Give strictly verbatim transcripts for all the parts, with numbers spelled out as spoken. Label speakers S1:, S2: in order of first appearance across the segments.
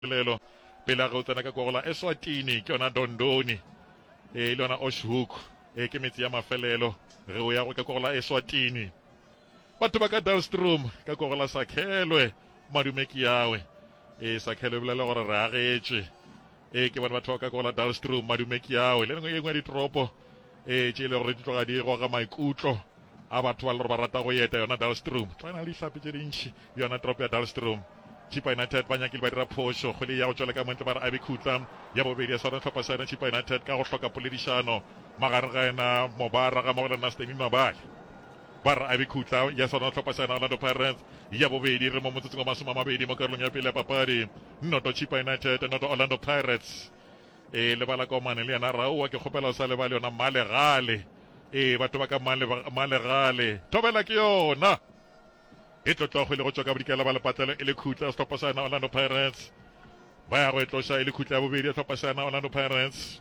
S1: lelo pela go tsena ka kogola Eswatini ke yona Dondoni e le yona Oshhoek e ke metsi ya mafelelo re o ya go ka kogola Eswatini batho ba ka Dalstrom ka kogola Sakhelwe madumeki yawe e Sakhelwe bolela gore re agetswe e ke bona batho ba ka kogola Dalstrom madumeki yawe le nngwe e nngwe ditoropo e tse le gore di tloga di go ga maikutlo a batho ba le ba rata go yeta yona Dalstrom tswana le hlapi tse dintši yona toropo ya Dalstrom Chipa United ba nyakile ba dira phosho kgwele ya go tswela ka montle ba re a bekhutla ya bobedi ya sona tlhopha sa yona Chipa United ka go hloka poledišano magareng ga ena Mobara ga mogolana Steny Mabale ba re a bekhutla ya sona tlhopha sa yona Orlando Pirates ya bobedi re mo motsotsong wa masome a mabedi mo karolong ya pele ya papadi noto Chipa United noto Orlando Pirates e lebala ka omane le yena Raoa ke kgopela o sa lebale yona Malegale e batho ba ka Malegale thobela ke yona e tlotlo go le go tswa ka bodikela ba lepatlelo e le khutla stoppa sa yona Orlando Pirates ba ya go etlosha e le khutla ya bobedi ya stoppa sa yona Orlando Pirates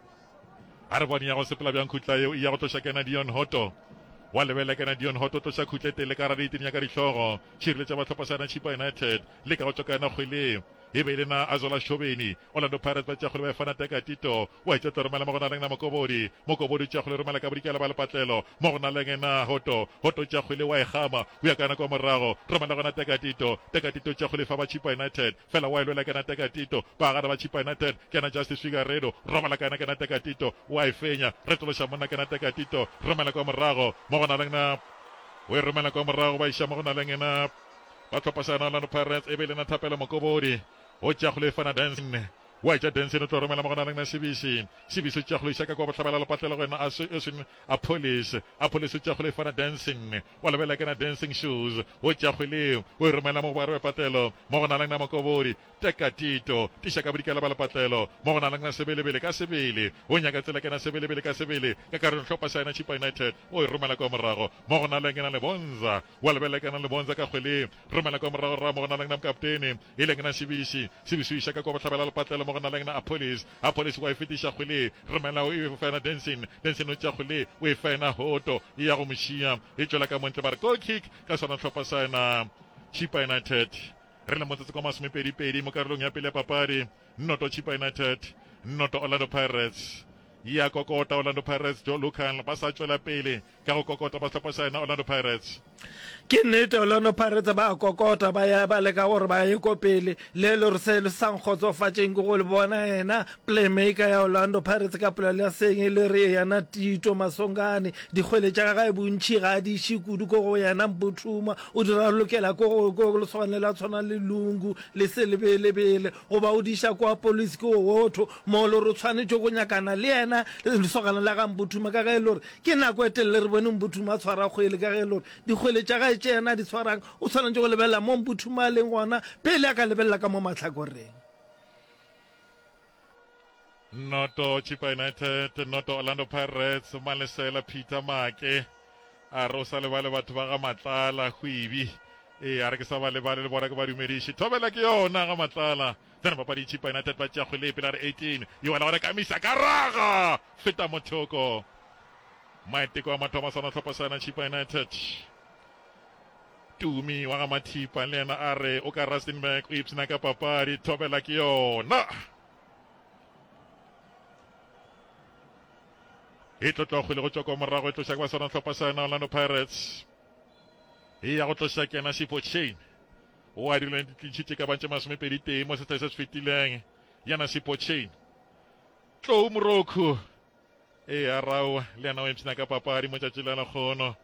S1: a re bone ya go sepela bjang khutla eo ya go tlosha kena Dion Hoto wa lebela kena Dion Hoto tlosha khutla tele ka ra diteng ya ka dihlogo tshireletsa ba tlhopha sa yona Chipa United le ka go tswa kena kgwele e be le na Azola Shobeni Orlando Pirates ba tša go le ba fana teka tito wa itse tore mala mo gona leng na mokobodi mokobodi tša go le romela ka bodikela ba lepatlelo mo gona leng na Hoto Hoto tša go le wa egama o ya kana kwa morago romela gona teka tito teka tito tša go le fa ba Chipa United fela wa ilwela kana teka tito ba ga ba Chipa United kana Justice Figueredo romela kana kana teka tito wa ifenya re tlosha mona kana teka tito romela kwa morago mo gona leng na we romela kwa morago ba isha mo gona leng na ba tlhopha sa Orlando Pirates e be le na thapela mokobodi o tša go le fana dancing wa tša dancing o tlo romela mo gona leng na Sibisi Sibisi tša go le isa ka kwa botlhabela lepatlelo go ena a police a police tša go le fana dancing wa lebela ke na dancing shoes o tša go le o romela mo bare patlelo mo gona leng na mokobodi teka tito tisha ka bodikela ba lepatlelo mo gona leng na sebelebele ka sebele o nyaka tsela ke na sebelebele ka sebele ka ka re tlhopha sa ena Chipa United o e romela kwa morago mo gona leng na le bonza wa lebela ke na le bonza ka kgwele romela kwa morago ra mo gona leng na kapteni e leng na Sibisi Sibisi isa ka kwa botlhabela lepatlelo mo gona leng na a police a police wa fitisha khwele romela o e fana dancing dancing o tša khwele o e fana Hoto ya go mošia e tšwela ka montle ba re goal kick ka sona tlhopha sa ena Chipa United re le motsotso ka masomepedipedi mo karolong ya pele ya papadi noto Chipa United noto Orlando Pirates ya kokota Orlando Pirates jo Lucan ba sa tšwela pele ka go kokota ba tlhopha sa ena Orlando Pirates
S2: ke nnete Orlando Pirates ba kokota ba ya ba le ka gore ba ye ko pele le le re se le sang khotsofatšeng go le bona ena playmaker ya Orlando Pirates ka pela le seng le re yana Tito Masongane di khwele tša ga e bontši ga di shikudu go go yana Mbuthuma o dira lokela go go le tshwanela tshwana le Lungu le se le bele bele go ba o disha kwa police go wotho mo lo re tshwanetse go nyakana le ena le sogana la ga Mbuthuma ka ga e lore ke nako etelle re bone Mbuthuma tshwara khwele ka ga e lore di khwele tša ga tšena di tshwarang o tshwanetse go lebella mo Mbuthuma leng gona pele a ka lebella ka mo matlhakoreng
S1: noto Chipa United noto Orlando Pirates malesela Peter Make a re o sa lebale batho ba ga Matlala Hwibi e a re ke sa ba lebale le bona ke ba dumediši thobela ke yona ga Matlala tsena papadi Chipa United ba tša kgwele pele a re eighteen e wela gona kamisa ka raga feta mothoko maiteko a mathomo sana tlhopha sana Chipa United Tumi wa ga Mathipa le yena a re o ka Rustenburg o ipsena ka papadi thobela ke yona e tlotlo kgwele go tswa kwa morago e tloša ba sona tlhopha sa yona Orlando Pirates e ya go tloša kena Sipotšhane o a dirileng ditlišitše ka bantše masomepedi teng mo setšhai se se fetileng yana Sipotšhane tlou Morocco e a rao le yena o ipsena ka papadi mo tšatši le lekgono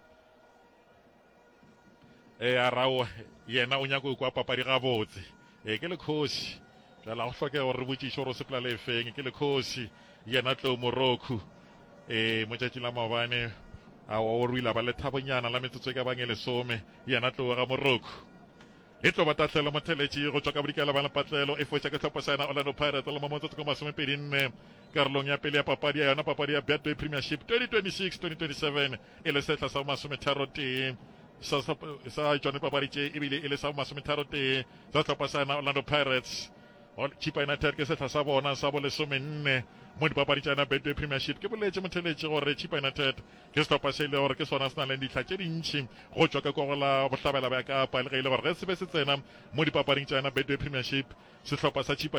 S1: e a rao yena o nyako kwa papadi gabotse e ke le kgoši jala go tlhokega gore re botšiše gore o sepela le efeng ke le kgoši yena tlou Morocco e mo tšatši la maobane a o ruila ba le thabonyana la metsotso e ka bang e lesome yena tlou ga Morocco e tlo ba tatlhelo motheletše go tswa ka bodikela ba lepatlelo e foša ke tlhopha sa yena Orlando Pirates le mo motsotso ko masomepedi nne karolong ya pele ya papadi ya yona papadi ya Betway Premiership twenty twenty-six twenty twenty-seven e le setla sa masometharo tee sa sa John Paparitse e bile e le sa masometharo tee sa tlhopha sa yena Orlando Pirates Chipa United ke setla sa bona sa bo lesome nne mo dipapading tša Betway Premiership ke boletse motheletše gore Chippa United ke sehlopha se ile gore ke sona se na leng ditlha tše dintšhi go tšwa ka kogo la bohlabela ba kapa le ge ile gore ge se be se tsena mo dipapading tša Betway Premiership sehlopha sa Chippa